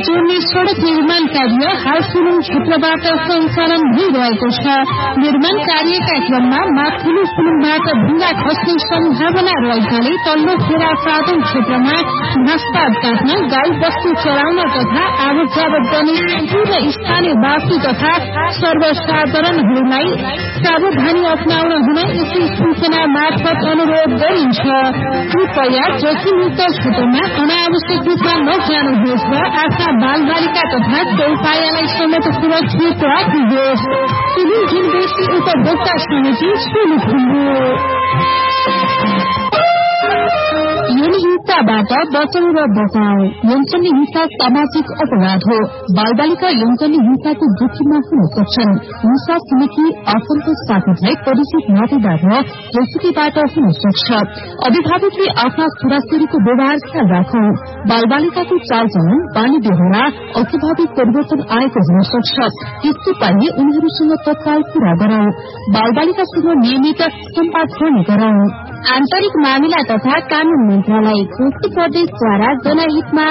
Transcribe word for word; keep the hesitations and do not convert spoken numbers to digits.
जोड्ने सड़क निर्माण कार्य हाल सुलुङ क्षेत्रबाट सञ्चालन भइरहेको छ। निर्माण कार्यका क्रममा माथिल्लो सुलुङबाट ढुङ्गा खस्ने सम्भावना रहेकाले तल्लो फेरा फाटन क्षेत्रमा घाँसपात काट्न, गाई बस्तु चराउन तथा आवत जावत गर्ने सम्पूर्ण स्थानीयवासी तथा सर्वसाधारणहरूलाई सावधानी अप्नाउन हुन यसै सूचना मार्फत अनुरोध गरिन्छ। कृपया जोखिमयुक्त क्षेत्रमा अनावश्यक रूपमा नजानुहोस् र आफ्ना बाल बालिका तथा चौपायालाई समेत सुरक्षित राख्नुहोस्। सुलुङ युनिभर्सिटी उपभोक्ता समिति सुलुङ। यौन हिंसाबाट बचाउ र बचाउ। यौन हिंसा सामाजिक अपराध हो। बाल बालिका यौन हिंसाको जोखिममा हुन सक्छन्। हिंसा छिमेकी आफन्त साथीभाइ परिचित नातेदार रेसिपीबाट हुन सक्छ। अभिभावकले आफ्ना छोराछोरीको व्यवहार ख्याल राखौं। बाल बालिकाको चालचलन, बानी व्यवहार अस्वाभाविक परिवर्तन आएको हुन सक्छ। त्यस्तो पाइए उनीहरूसँग तत्काल कुरा गरौं। बाल बालिकासँग नियमित सम्वाद गर्ने गरौं। आन्तरिक मामिला तथा कानून मन्त्रालय, कोशी प्रदेशद्वारा जनहितमा